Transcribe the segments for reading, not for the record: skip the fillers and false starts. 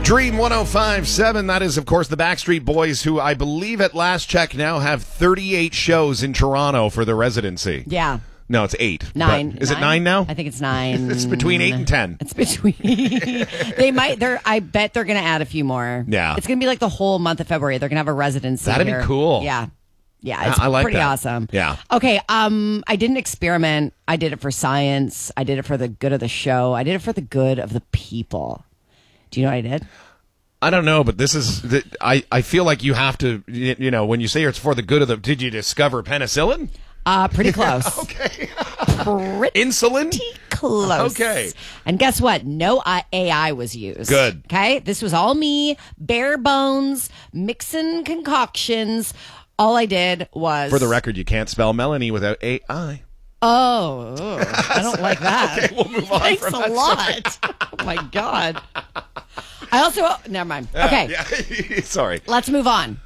Dream 105.7, that is, of course, the Backstreet Boys, who I believe at last check now have 38 shows in Toronto for their residency. Yeah. No, it's 8. 9. Is it 9 now? I think it's 9. It's between 8 and 10. It's between. I bet they're going to add a few more. Yeah. It's going to be like the whole month of February. They're going to have a residency. That'd be here. cool. Yeah. Yeah, it's I like pretty that. awesome. Yeah. Okay, I didn't experiment. I did it for science. I did it for the good of the show. I did it for the good of the people. Do you know what I did? I don't know, but this is, I feel like you have to, when you say it's for the good of the, did you discover penicillin? Pretty close. Okay. Pretty Insulin? close. Okay. And guess what? No AI was used. Good. Okay? This was all me, bare bones, mixing concoctions. All I did was... For the record, you can't spell Melanie without AI. Oh, I don't like that. Okay, we'll move on. Thanks from a that lot. Oh, my God. I also... never mind. Okay. Yeah. Sorry. Let's move on.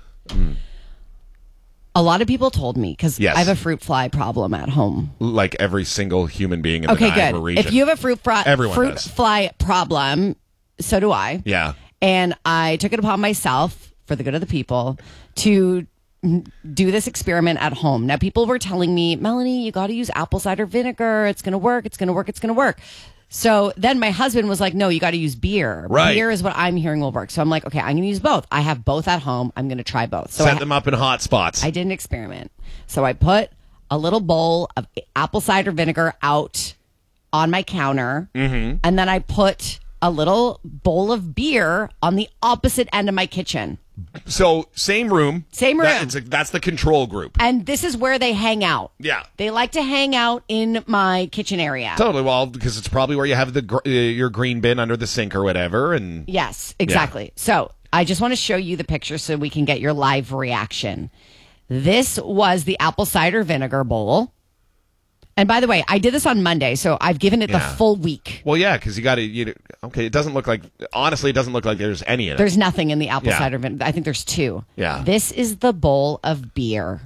A lot of people told me, because Yes. I have a fruit fly problem at home. Like every single human being in the Okay, Niagara good. region. If you have a fruit does. fly problem, so do I. Yeah. And I took it upon myself, for the good of the people, to do this experiment at home. Now, people were telling me, Melanie, you got to use apple cider vinegar. It's going to work. It's going to work. It's going to work. So then my husband was like, no, you got to use beer. Right. Beer is what I'm hearing will work. So I'm like, okay, I'm going to use both. I have both at home. I'm going to try both. So Set them up in hot spots. I did an experiment. So I put a little bowl of apple cider vinegar out on my counter. Mm-hmm. And then I put a little bowl of beer on the opposite end of my kitchen. So, same room. Same room. That's the control group. And this is where they hang out. Yeah. They like to hang out in my kitchen area. Totally. Well, because it's probably where you have your green bin under the sink or whatever. And Yes, exactly. Yeah. So I just want to show you the picture so we can get your live reaction. This was the apple cider vinegar bowl. And by the way, I did this on Monday, so I've given it the full week. Well, yeah, because you got to, okay, it doesn't look like, honestly, it doesn't look like there's any in it. There's nothing in the apple cider vinegar. I think there's 2. Yeah. This is the bowl of beer.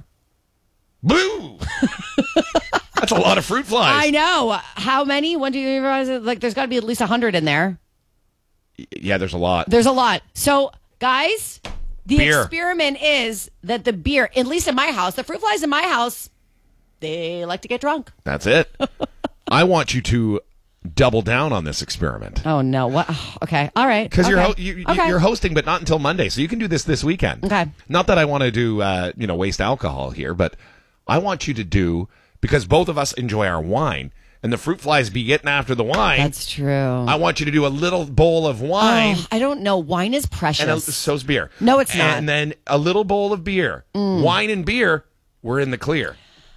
Boo! That's a lot of fruit flies. I know. How many? When do you realize it? Like, there's got to be at least 100 in there. Yeah, there's a lot. There's a lot. So, guys, the Beer. experiment is that the beer, at least in my house, the fruit flies in my house, they like to get drunk. That's it. I want you to double down on this experiment. Oh, no. What? Okay. All right. Because okay. you're hosting, but not until Monday, so you can do this weekend. Okay. Not that I want to do, waste alcohol here, but I want you to do, because both of us enjoy our wine, and the fruit flies be getting after the wine. That's true. I want you to do a little bowl of wine. Oh, I don't know. Wine is precious. And so's beer. No, it's not. And then a little bowl of beer. Wine and beer, we're in the clear.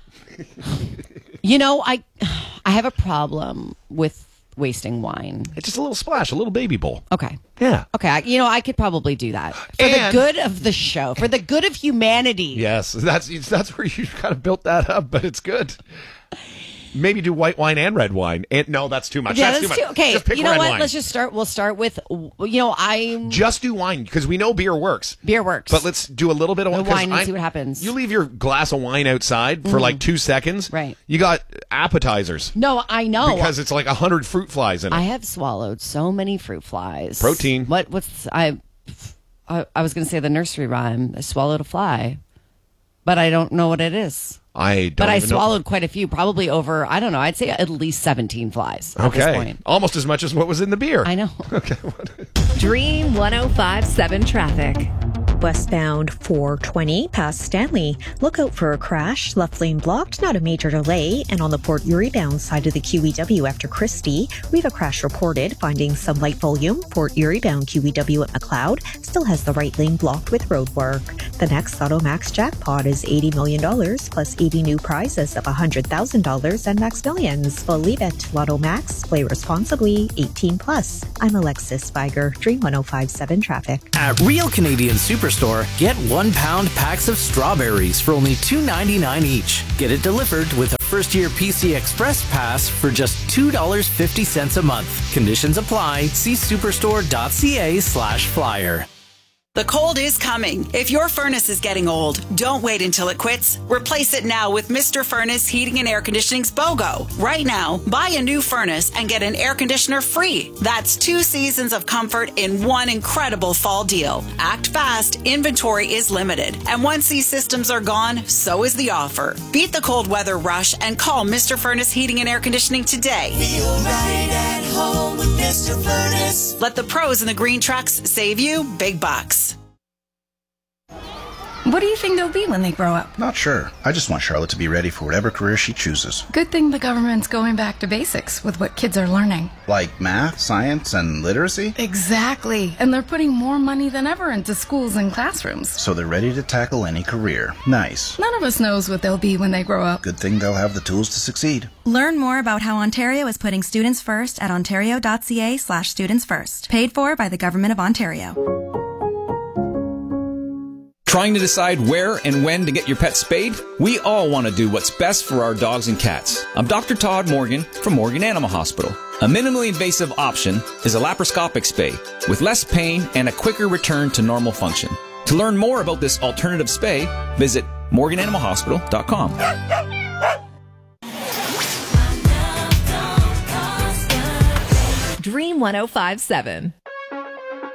I have a problem with wasting wine. It's just a little splash, a little baby bowl. Okay. Yeah. Okay. I could probably do that for the good of the show, for the good of humanity. Yes, that's where you kind of built that up, but it's good. Maybe do white wine and red wine. And no, that's too much. Yeah, that's too much. Okay, Just pick you know red what? wine. Let's just start. We'll start with, Just do wine, because we know beer works. Beer works. But let's do a little bit of wine and see what happens. You leave your glass of wine outside for like 2 seconds. Right. You got appetizers. No, I know. Because it's like 100 fruit flies in it. I have swallowed so many fruit flies. Protein. I was going to say the nursery rhyme. I swallowed a fly, but I don't know what it is. But I swallowed quite a few, probably over, I don't know, I'd say at least 17 flies at this point. Almost as much as what was in the beer. I know. Okay. Dream 105.7 traffic. Westbound 420 past Stanley. Look out for a crash. Left lane blocked, not a major delay. And on the Port Erie bound side of the QEW after Christie, we have a crash reported, finding some light volume. Port Erie bound QEW at McLeod still has the right lane blocked with road work. The next Lotto Max jackpot is $80 million plus 80 new prizes of $100,000 and Max Millions. Believe it. Lotto Max. Play responsibly. 18 plus. I'm Alexis Spiger. Dream 105.7 traffic. At Real Canadian Superstore, get 1 pound packs of strawberries for only $2.99 each. Get it delivered with a first-year PC Express pass for just $2.50 a month. Conditions apply. See superstore.ca/flyer. The cold is coming. If your furnace is getting old, don't wait until it quits. Replace it now with Mr. Furnace Heating and Air Conditioning's BOGO. Right now, buy a new furnace and get an air conditioner free. That's 2 seasons of comfort in one incredible fall deal. Act fast. Inventory is limited. And once these systems are gone, so is the offer. Beat the cold weather rush and call Mr. Furnace Heating and Air Conditioning today. Feel right at home with Mr. Furnace. Let the pros in the green trucks save you big bucks. What do you think they'll be when they grow up? Not sure. I just want Charlotte to be ready for whatever career she chooses. Good thing the government's going back to basics with what kids are learning. Like math, science, and literacy? Exactly. And they're putting more money than ever into schools and classrooms. So they're ready to tackle any career. Nice. None of us knows what they'll be when they grow up. Good thing they'll have the tools to succeed. Learn more about how Ontario is putting students first at ontario.ca/students first. Paid for by the Government of Ontario. Trying to decide where and when to get your pet spayed? We all want to do what's best for our dogs and cats. I'm Dr. Todd Morgan from Morgan Animal Hospital. A minimally invasive option is a laparoscopic spay with less pain and a quicker return to normal function. To learn more about this alternative spay, visit morgananimalhospital.com. Dream 105.7.